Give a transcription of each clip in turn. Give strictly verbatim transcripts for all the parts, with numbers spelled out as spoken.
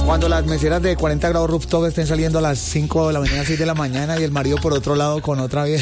Cuando las meseras de cuarenta grados rooftop estén saliendo a las cinco de la mañana, seis de la mañana y el marido por otro lado con otra vieja.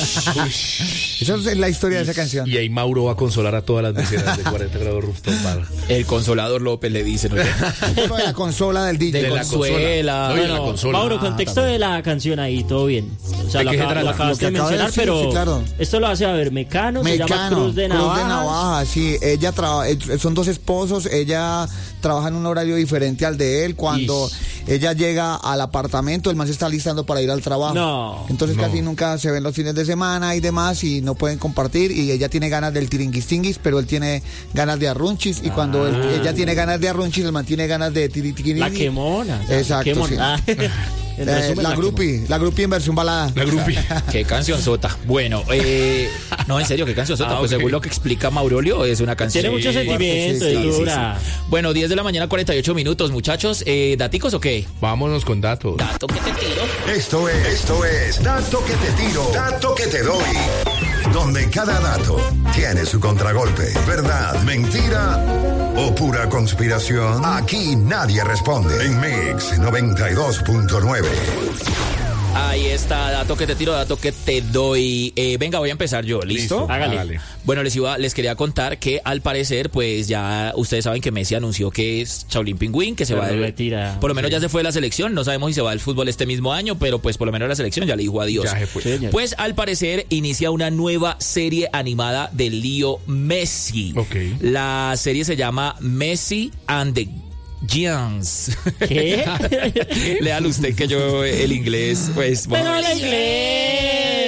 Esa es la historia de esa canción. Y ahí Mauro va a consolar a todas las meseras de cuarenta grados rooftop. Para... El Consolador López le dice, ¿no? De la consola del D J. De, de la consola. No, bueno, la consola. Mauro, Ah, contexto también. de la canción ahí, todo bien. O sea, ¿De lo, qué se acaba, trata? lo acabas Lo que de acabo de mencionar, decir, pero sí, claro. esto lo hace a ver Mecano, se llama Mecano, Cruz de Navajas. Cruz de Navajas, sí. Ella traba, son dos esposos, ella trabaja en un horario diferente al de él. Cuando Ish. ella llega al apartamento, el man se está listando para ir al trabajo. No. Entonces No. casi nunca se ven los fines de semana y demás y no pueden compartir. Y ella tiene ganas del tiringuistinguis, pero él tiene ganas de arrunchis. Y cuando él- ella tiene ganas de arrunchis, el man tiene ganas de tiriringuis. La quemona. Exacto, Quemona. sí. Ah, en Eh, resumen, la groupie, la groupie en versión balada. La grupi. Qué canción sota. Bueno, eh, no, en serio, qué canción sota. Ah, pues ok. según lo que explica Maurolio, es una canción. Tiene mucho Sí, sentimiento, sí, y sí, sí, dura. Bueno, diez de la mañana, cuarenta y ocho minutos, muchachos. Eh, ¿Daticos o qué? Vámonos con datos. Dato que te tiro. Esto es, esto es Dato que te tiro, Dato que te doy. Donde cada dato tiene su contragolpe. ¿Verdad, mentira o pura conspiración? Aquí nadie responde. En Mix noventa y dos punto nueve. Ahí está, dato que te tiro, dato que te doy. Eh, venga, voy a empezar yo, ¿listo? Listo. Hágale. Bueno, les iba, les quería contar que al parecer, pues ya ustedes saben que Messi anunció que es Shaolin Pingüín, que se Se va de, retira. por lo menos ya se fue de la selección. No sabemos si se va del fútbol este mismo año, pero pues por lo menos la selección ya le dijo adiós. Ya se fue. Sí, señor. Pues al parecer inicia una nueva serie animada de Leo Messi. Ok. La serie se llama Messi and the Giants. ¿Qué? Léalo usted que yo el inglés, pues. Pero bueno. el inglés.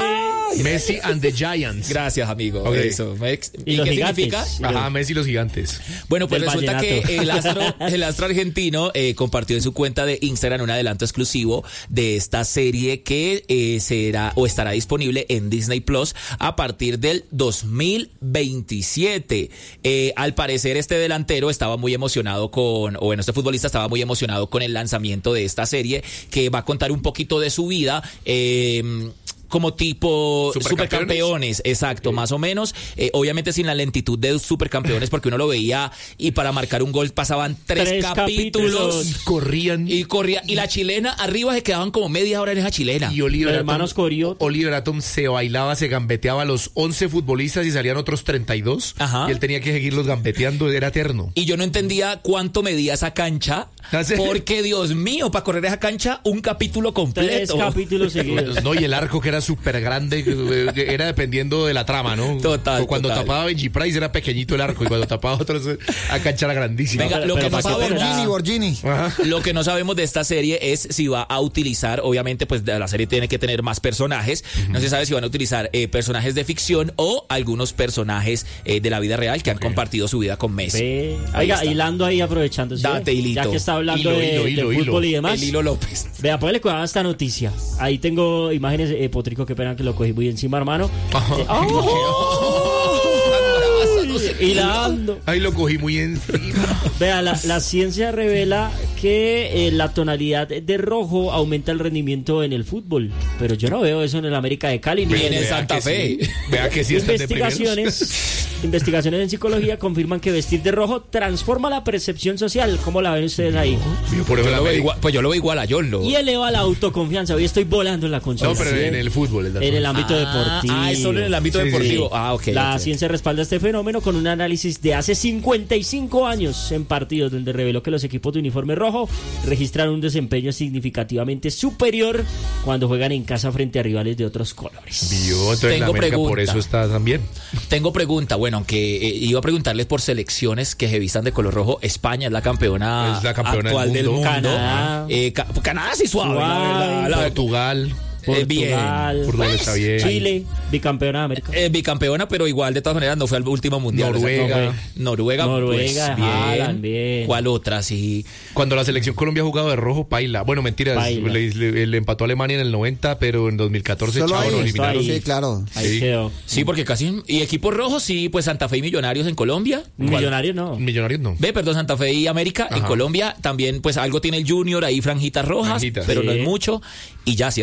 Messi and the Giants. Gracias, amigo. Ok. Eso. ¿Y, Y los qué gigantes. significa? Ajá, Messi y los gigantes. Bueno, pues Del resulta vallenato. que el astro, el astro argentino eh, compartió en su cuenta de Instagram un adelanto exclusivo de esta serie que eh, será o estará disponible en Disney Plus a partir del dos mil veintisiete. Eh, al parecer este delantero estaba muy emocionado con, o bueno, este futbolista estaba muy emocionado con el lanzamiento de esta serie que va a contar un poquito de su vida. Eh, como tipo ¿Supercampeones? supercampeones, exacto, más o menos. Eh, obviamente sin la lentitud de supercampeones, porque uno lo veía y para marcar un gol pasaban tres, Tres capítulos, capítulos. Corrían. y corría. Y la chilena, arriba se quedaban como media hora en esa chilena. Y Oliver Los Atom, hermanos Corio. Oliver Atom se bailaba, se gambeteaba a los once futbolistas y salían otros treinta y dos. Ajá. Y él tenía que seguirlos gambeteando, era eterno. Y yo no entendía cuánto medía esa cancha, ¿Ah, sí? porque Dios mío, para correr esa cancha, un capítulo Tres completo. capítulos seguidos. No, y el arco que era súper grande, que era dependiendo de la trama, ¿no? Total, Cuando total. tapaba Benji Price era pequeñito el arco y cuando tapaba otros, la cancha era grandísima. Venga, lo Pero que no ¿para qué sabemos, Borgini, Borgini. lo que no sabemos de esta serie es si va a utilizar, obviamente, pues la serie tiene que tener más personajes. No se sabe si van a utilizar eh, personajes de ficción o algunos personajes eh, de la vida real que han compartido su vida con Messi. Ve. Ahí Oiga, está. hilando ahí, aprovechando. ¿sí? Date hilito. Ya que está hablando Hilo, de, hilo, de hilo, fútbol hilo. y demás. El Hilo López. Vea, ponle cuidado a esta noticia. Ahí tengo imágenes, eh, Potrico, qué pena que lo cogí muy encima, hermano. Eh, ¡oh! Hilando. Ahí lo cogí muy encima. Vea, la, la ciencia revela que eh, la tonalidad de rojo aumenta el rendimiento en el fútbol. Pero yo no veo eso en el América de Cali ni Vea en el el Santa que Fe. sí. Vea que sí están de primeros. investigaciones, investigaciones en psicología confirman que vestir de rojo transforma la percepción social. ¿Cómo la ven ustedes ahí? Yo por eso Yo la lo veo América- igual- pues yo lo veo igual a Yolo. Y eleva la autoconfianza. Hoy estoy volando en la No, conciencia. pero en el fútbol. El dato. En el ámbito Ah, deportivo. Ah, es solo en el ámbito Sí, sí, deportivo. sí. Ah, ok. La ok. ciencia respalda este fenómeno con un análisis de hace cincuenta y cinco años en partidos donde reveló que los equipos de uniforme rojo registran un desempeño significativamente superior cuando juegan en casa frente a rivales de otros colores. Vio, entonces la Tengo América por pregunta. eso está también. Tengo pregunta, bueno, aunque eh, iba a preguntarles por selecciones que se vistan de color rojo. España es la campeona, Es la campeona actual del del mundo. mundo. Canadá. Eh, Ca- Canadá sí suave, Suave. la verdad. la- Portugal. eh, bien. Portugal, Portugal está bien. Chile, bicampeona de América. Eh, bicampeona, pero igual de todas maneras no fue al último mundial. Noruega. O sea, no fue- Noruega, Noruega, pues, Haaland, bien. ¿Cuál otra? Sí. Cuando la selección Colombia ha jugado de rojo, paila. Bueno, mentiras. Paila. Le, le- le empató a Alemania en el noventa, pero en dos mil catorce Solo chao, ahí. lo eliminaron. ahí. Sí, claro. Ahí sí. quedó. Sí, porque casi. ¿Y equipos rojos? Sí, pues Santa Fe y Millonarios en Colombia. Millonario no. Millonarios no. Ve, perdón, Santa Fe y América. En Ajá. Colombia también, pues algo tiene el Junior, ahí franjitas rojas, Franjitas. pero Sí. no es mucho. Y ya, ¿cierto? Y el No, Manchester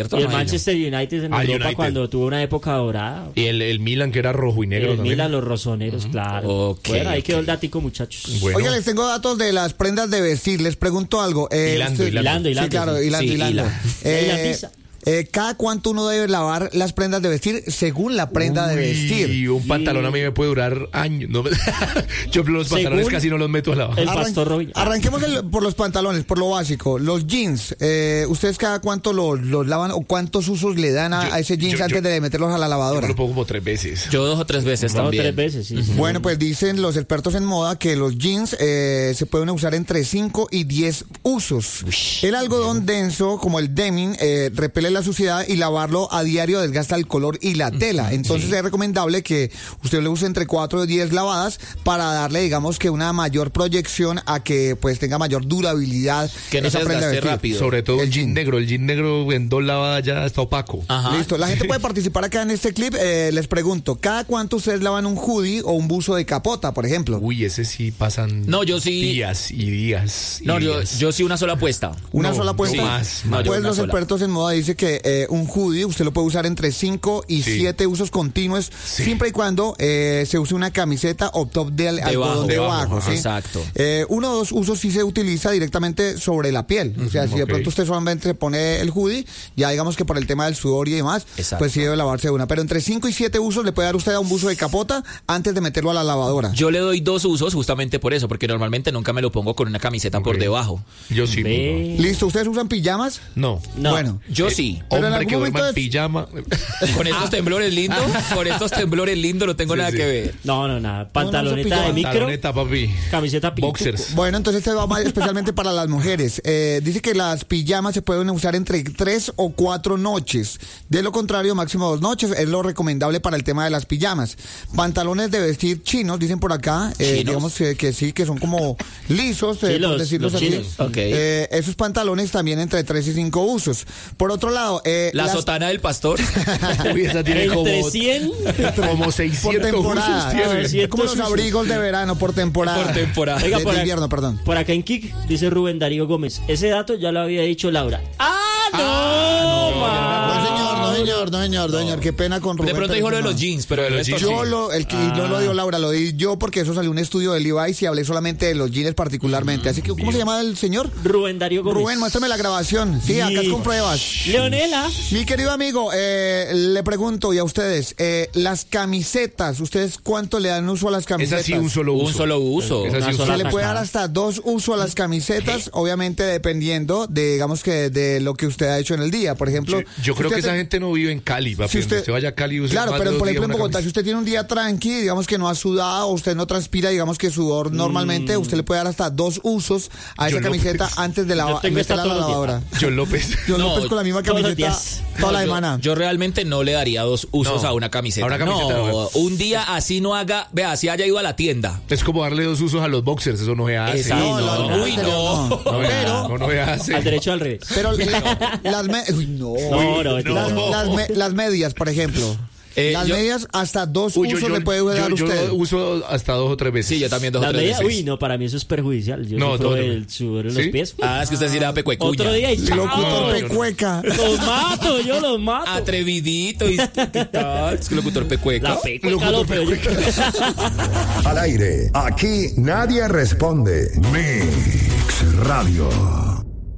Manchester United en Ah, Europa United. cuando tuvo una época dorada. Y el, el Milan, que era rojo y negro El también. Milan, los rosoneros, claro. Ok, bueno, ahí ok. quedó el dático, muchachos. Bueno. Oiga, les tengo datos de las prendas de vestir. Les pregunto algo. Eh, Hilando, usted- hilando. Hilando, Sí, hilando, claro, sí. hilando, Sí, hilando. hila. Eh, Y la pizza. eh, ¿Cada cuánto uno debe lavar las prendas de vestir según la prenda de vestir? Y un pantalón a mí me puede durar años. No me- Yo los pantalones Según casi no los meto a lavar. el Arran- pastor Robin. Arranquemos el- por los pantalones, por lo básico. Los jeans, eh, ¿ustedes cada cuánto los, los lavan o cuántos usos le dan a, Yo- a ese jeans yo- antes yo- de meterlos a la Yo lavadora? me lo pongo como tres veces. Yo dos o tres veces No, también. tres veces, sí. sí. Bueno, pues dicen los expertos en moda que los jeans eh, se pueden usar entre cinco y diez usos. El algodón denso, como el denim, eh, repele la suciedad y lavarlo a diario desgasta el color y la tela. Entonces es recomendable que usted lo use entre cuatro y diez lavadas para darle, digamos, que una mayor proyección a que pues tenga mayor durabilidad. Que no esa se prenda de desgaste vestir. rápido. Sobre todo El el jean jean. negro. El jean negro en dos lavadas ya está opaco. Ajá. Listo, la gente puede participar acá en este clip. Eh, les pregunto, ¿cada cuánto ustedes lavan un hoodie o un buzo de capota, por ejemplo? Uy, ese sí pasan No, yo sí- días y días. y No, yo, días. yo sí una sola apuesta. Una No, sola puesta. no más, más. Pues Una los sola. expertos en moda dicen que eh, un hoodie usted lo puede usar entre cinco y Sí. siete usos continuos, Sí. siempre y cuando eh, se use una camiseta o top de al- algodón Debajo, debajo. debajo, ¿sí? exacto. Eh, uno o dos usos sí se utiliza directamente sobre la piel. O sea, si de ok. pronto usted solamente se pone el hoodie, ya digamos que por el tema del sudor y demás, Exacto. pues sí debe lavarse de una. Pero entre cinco y siete usos le puede dar usted a un buzo de capota antes de meterlo a la lavadora. Yo le doy dos usos justamente por eso, porque normalmente nunca me lo pongo con una camiseta por Ok. debajo. Yo sí. Ve. ¿Listo? ¿Ustedes usan pijamas? No. No. Bueno. Yo Eh, sí. Pero en Hombre algún que duerma momento en es- pijama. Con estos temblores lindos, con estos temblores lindos no tengo Sí, nada sí. que ver. No, no, nada. no, no, Pantaloneta pijama. de micro, Pantaloneta, papi. camiseta pituco. Boxers. Bueno, entonces este va más especialmente para las mujeres. Eh, dice que las pijamas se pueden usar entre tres o cuatro noches. De lo contrario, máximo dos noches es lo recomendable para el tema de las pijamas. Pantalones de vestir chinos, dicen por acá, eh, ¿Chinos? digamos que, que sí, que son como lisos, eh, Sí, por los- decirlos los así. chinos. Ok. Eh, esos pantalones también entre tres y cinco usos. Por otro lado, eh, La las- sotana del pastor. Uy, esa tiene como, Entre cien como por seiscientos temporada. usos tiene. sí. Es como los usos. abrigos de verano por temporada. Por temporada. Oiga, de, por de ac- invierno, perdón. Por acá en Kik dice Rubén Darío Gómez. Ese dato ya lo había dicho Laura. ¡Ah, no! ma! No, señor, no, señor, no, señor, no, señor. Qué pena con Rubén. De pronto pero dijo lo de eso los no. jeans, pero Lo de el los resto jeans, Yo sí. lo, el que no lo dio Laura, lo di yo porque eso salió un estudio de Levi's y hablé solamente de los jeans particularmente. Así que, ¿cómo se llama el señor? Rubén Darío Gómez. Rubén, muéstrame la grabación. Sí, acá es con pruebas. Leonela. Mi querido amigo, eh, le pregunto y a ustedes, eh, las camisetas, ¿ustedes cuánto le dan uso a las Es camisetas? así un solo uso. Un solo uso. Es así Una un sola Se solo le puede dar tajada. hasta dos usos a las camisetas, obviamente dependiendo de, digamos que, de lo que usted ha hecho en el día. Por ejemplo, Yo, yo si creo usted que esa te- gente no vive en Cali, papi. Si Donde usted, usted vaya a Cali, use claro, más pero de dos por ejemplo días en una Bogotá, si camisa. usted tiene un día tranqui, digamos que no ha sudado, o usted no transpira, digamos que sudor normalmente, usted le puede dar hasta dos usos a esa John camiseta López. antes de Yo la tengo esta meterla a la todos los días. lavadora. John López. Yo No, López con la misma todos los camiseta días. toda la No, yo- semana. Yo, realmente no le daría dos usos No, a una camiseta. a una camiseta no, no. un día así no haga, vea, así haya ido a la tienda. Es como darle dos usos a los boxers, eso no se hace. Exacto. No, no, no, uy, no, no. no. No, Pero, no, no se hace. Al derecho al revés. pero la- las, me- uy, no. No, no, Las, no. las me- las medias, por ejemplo. Eh, las yo- medias hasta dos Uy, yo, usos yo- le puede yo- dar yo usted. uso hasta dos o tres veces. Sí, yo también dos o La tres media, veces. uy, no, para mí eso es perjudicial. Yo No, sufro todo- del sudor en ¿Sí? los pies. Ah, es que usted sí le da pecuecuña. Otro día y chao. Locutor No, yo no. pecueca. Los mato, yo los mato. Atrevidito y ¿qué tal? Es que locutor pecueco. La pecueca lo peor. Al aire, aquí nadie responde. Mix Radio.